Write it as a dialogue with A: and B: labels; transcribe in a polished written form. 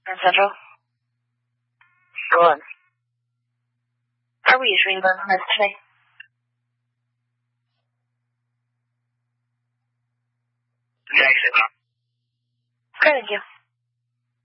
A: Grand Central.
B: Go on.
A: Are we issuing burn permits today?
B: Negative.
A: Okay, thank you.